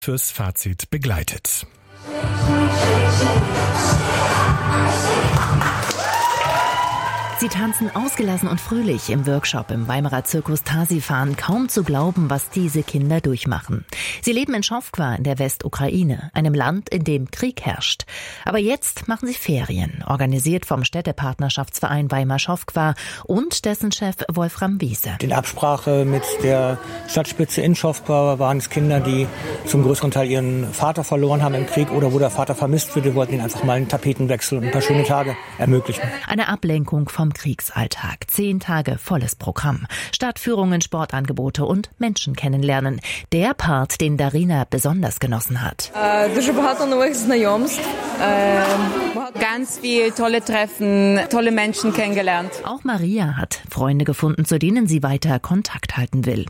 fürs Fazit begleitet. Sie tanzen ausgelassen und fröhlich im Workshop im Weimarer Zirkus Tasifahren. Kaum zu glauben, was diese Kinder durchmachen. Sie leben in Schofqua in der Westukraine, einem Land, in dem Krieg herrscht. Aber jetzt machen sie Ferien, organisiert vom Städtepartnerschaftsverein Weimar-Schofqua und dessen Chef Wolfram Wiese. In Absprache mit der Stadtspitze in Schofqua waren es Kinder, die zum größeren Teil ihren Vater verloren haben im Krieg oder wo der Vater vermisst wird. Wir wollten ihnen einfach mal einen Tapetenwechsel und ein paar schöne Tage ermöglichen. Eine Ablenkung vom Kriegsalltag. 10 Tage volles Programm. Stadtführungen, Sportangebote und Menschen kennenlernen. Der Part, den Darina besonders genossen hat. Ganz viel tolle Treffen, tolle Menschen kennengelernt. Auch Maria hat Freunde gefunden, zu denen sie weiter Kontakt halten will.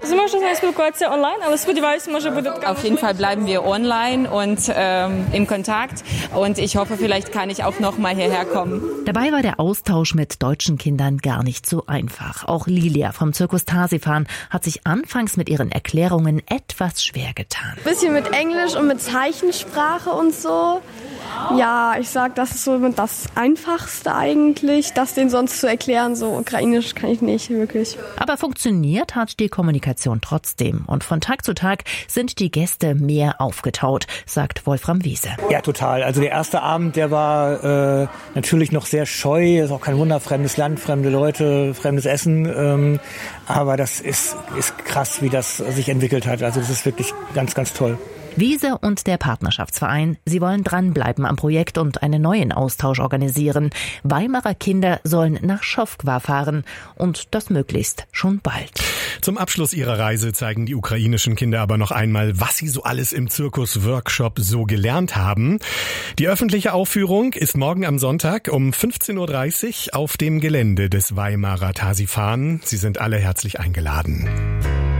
Auf jeden Fall bleiben wir online und im Kontakt. Und ich hoffe, vielleicht kann ich auch noch mal hierher kommen. Dabei war der Austausch mit deutschen Kindern gar nicht so einfach. Auch Lilia vom Zirkus Tasifahren hat sich anfangs mit ihren Erklärungen etwas schwer getan. Ein bisschen mit Englisch und mit Zeichensprache und so. Ja, ich sag, das ist so das Einfachste eigentlich, das denen sonst zu erklären. So Ukrainisch kann ich nicht wirklich. Aber funktioniert hat die Kommunikation trotzdem. Und von Tag zu Tag sind die Gäste mehr aufgetaut, sagt Wolfram Wiese. Ja, total. Also der erste Abend, der war natürlich noch sehr scheu. Ist auch kein Wunder, fremdes Land, fremde Leute, fremdes Essen. Aber das ist krass, wie das sich entwickelt hat. Also das ist wirklich ganz, ganz toll. Wiese und der Partnerschaftsverein, sie wollen dranbleiben am Projekt und einen neuen Austausch organisieren. Weimarer Kinder sollen nach Schofqua fahren und das möglichst schon bald. Zum Abschluss ihrer Reise zeigen die ukrainischen Kinder aber noch einmal, was sie so alles im Zirkus-Workshop so gelernt haben. Die öffentliche Aufführung ist morgen am Sonntag um 15.30 Uhr auf dem Gelände des Weimarer Tasifahren. Sie sind alle herzlich eingeladen.